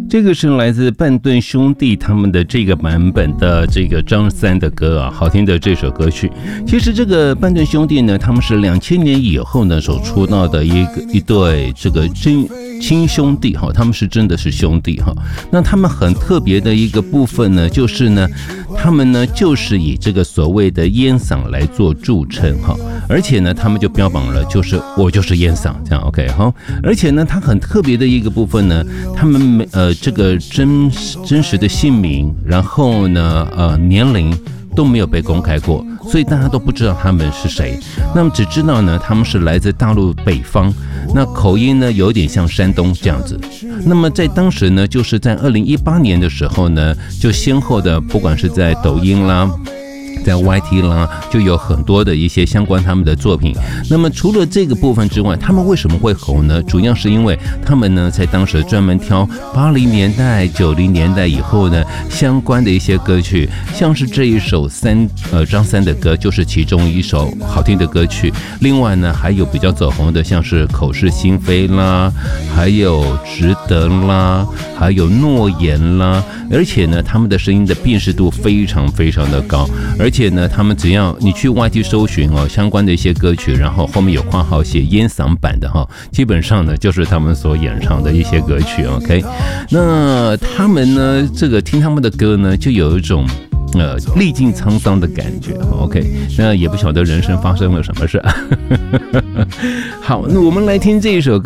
这个是来自半吨兄弟他们的这个版本的这个张三的歌啊，好听的这首歌曲。其实这个半吨兄弟呢，他们是2000年以后呢所出道的一对这个亲兄弟哈，他们是真的是兄弟哈。那他们很特别的一个部分呢，就是呢，他们呢就是以这个所谓的烟嗓来做著称哈，而且呢，他们就标榜了就是我就是烟嗓这样 OK 哈。而且呢，他很特别的一个部分呢，他们这个真实的姓名，然后呢年龄都没有被公开过，所以大家都不知道他们是谁。那么只知道呢，他们是来自大陆北方，那口音呢有点像山东这样子。那么在当时呢，就是在2018年的时候呢，就先后的不管是在抖音啦，在 YT 啦，就有很多的一些相关他们的作品。那么除了这个部分之外，他们为什么会红呢？主要是因为他们呢在当时专门挑80年代、90年代以后呢相关的一些歌曲，像是这一首张三的歌就是其中一首好听的歌曲。另外呢还有比较走红的，像是口是心非啦，还有值得啦，还有诺言啦。而且呢他们的声音的辨识度非常非常的高，而且呢他们只要你去 YT 搜寻相关的一些歌曲，然后后面有括号写烟嗓版的基本上呢就是他们所演唱的一些歌曲 OK。 那他们呢这个听他们的歌呢就有一种历尽沧桑的感觉 OK。 那也不晓得人生发生了什么事好，那我们来听这一首歌。